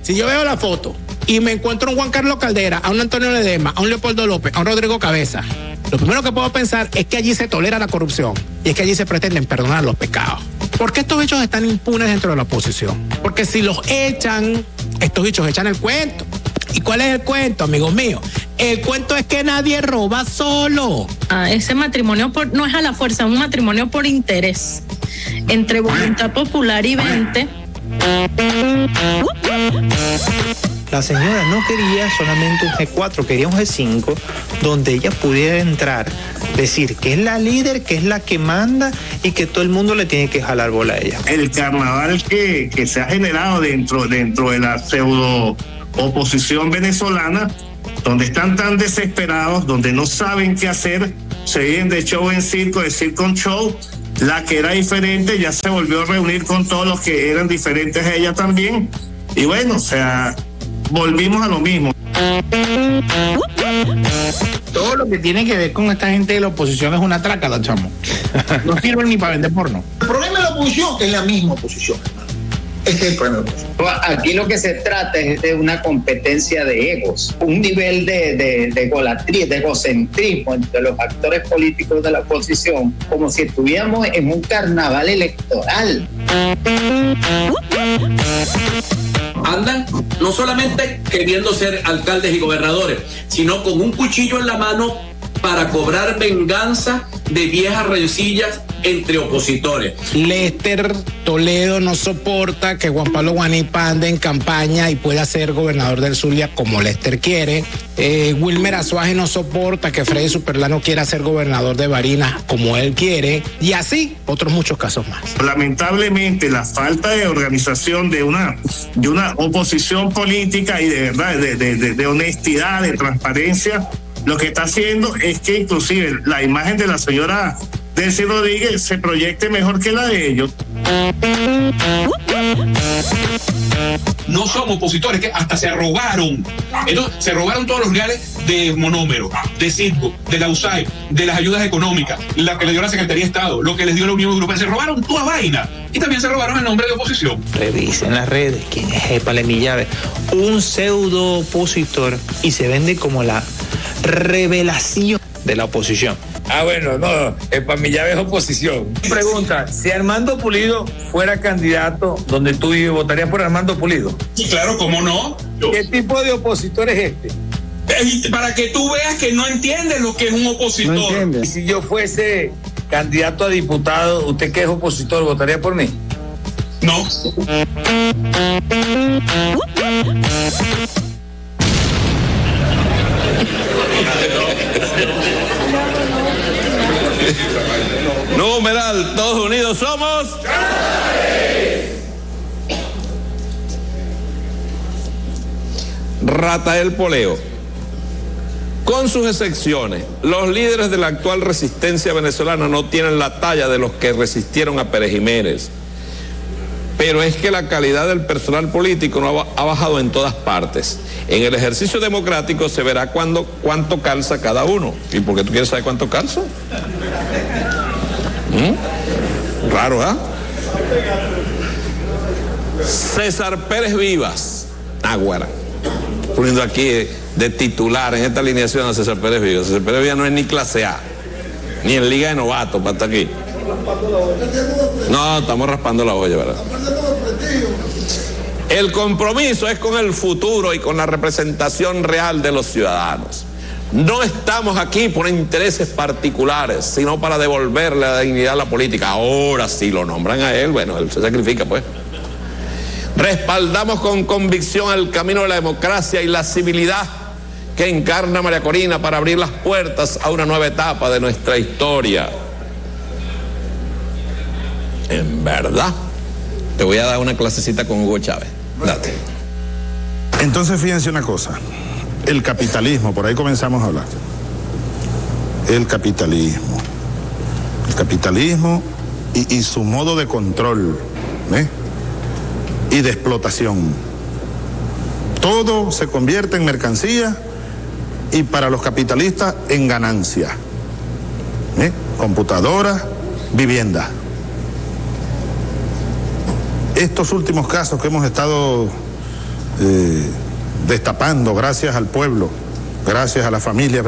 si yo veo la foto y me encuentro a un Juan Carlos Caldera, a un Antonio Ledesma, a un Leopoldo López, a un Rodrigo Cabeza, lo primero que puedo pensar es que allí se tolera la corrupción y es que allí se pretenden perdonar los pecados. ¿Por qué estos hechos están impunes dentro de la oposición? Porque si los echan, estos hechos echan el cuento. ¿Y cuál es el cuento, amigos míos? El cuento es que nadie roba solo. Ese matrimonio no es a la fuerza, es un matrimonio por interés. Entre voluntad popular y 20. La señora no quería solamente un G4, quería un G5, donde ella pudiera entrar, decir que es la líder, que es la que manda y que todo el mundo le tiene que jalar bola a ella. El carnaval que se ha generado dentro de la pseudo oposición venezolana, donde están tan desesperados, donde no saben qué hacer, se vienen de show en circo, de circo en show. La que era diferente ya se volvió a reunir con todos los que eran diferentes a ella también. Y bueno, o sea, volvimos a lo mismo. Todo lo que tiene que ver con esta gente de la oposición es una trácala, chamo. No sirven ni para vender porno. El problema de la oposición es la misma oposición. Este es el problema. Aquí lo que se trata es de una competencia de egos, un nivel de egolatría, de egocentrismo entre los actores políticos de la oposición, como si estuviéramos en un carnaval electoral. Andan no solamente queriendo ser alcaldes y gobernadores, sino con un cuchillo en la mano para cobrar venganza de viejas rencillas entre opositores. Lester Toledo no soporta que Juan Pablo Guanipa ande en campaña y pueda ser gobernador del Zulia como Lester quiere. Wilmer Azuaje no soporta que Freddy Superlano quiera ser gobernador de Barinas como él quiere. Y así, otros muchos casos más. Lamentablemente, la falta de organización de una oposición política y de verdad, de honestidad, de transparencia, lo que está haciendo es que inclusive la imagen de la señora Delcy Rodríguez se proyecte mejor que la de ellos. No somos opositores, que hasta se robaron. Entonces, se robaron todos los reales de Monómero, de Circo, de la USAID, de las ayudas económicas, la que le dio la Secretaría de Estado, lo que les dio la Unión Europea. Se robaron toda vaina. Y también se robaron el nombre de oposición. Revisen las redes, quién es Epalemi Llave, un pseudo opositor, y se vende como la revelación de la oposición. Bueno, no, Epalemi Llave es oposición. Pregunta, si Armando Pulido fuera candidato donde tú vives, ¿votarías por Armando Pulido? Sí, claro, ¿cómo no? ¿Qué tipo de opositor es este? Para que tú veas que no entiendes lo que es un opositor. No entiende. Si yo fuese candidato a diputado, ¿usted que es opositor, votaría por mí? No. Numeral, todos unidos somos. Ratael Poleo. Con sus excepciones, los líderes de la actual resistencia venezolana no tienen la talla de los que resistieron a Pérez Jiménez. Pero es que la calidad del personal político no ha bajado en todas partes. En el ejercicio democrático se verá cuánto calza cada uno. ¿Y por qué tú quieres saber cuánto calza? Raro, ¿ah? César Pérez Vivas, Águara, poniendo aquí de titular en esta alineación a César Pérez Vivas. César Pérez Vivas no es ni clase A, ni en Liga de Novatos para estar aquí. No, estamos raspando la olla, ¿verdad? El compromiso es con el futuro y con la representación real de los ciudadanos. No estamos aquí por intereses particulares, sino para devolverle la dignidad a la política. Ahora sí lo nombran a él, bueno, él se sacrifica, pues. Respaldamos con convicción el camino de la democracia y la civilidad que encarna María Corina para abrir las puertas a una nueva etapa de nuestra historia. En verdad, te voy a dar una clasecita con Hugo Chávez. Date. Entonces, fíjense una cosa. El capitalismo, por ahí comenzamos a hablar. El capitalismo y su modo de control, y de explotación. Todo se convierte en mercancía y para los capitalistas en ganancia. Computadoras, viviendas. Estos últimos casos que hemos estado destapando, gracias al pueblo, gracias a la familia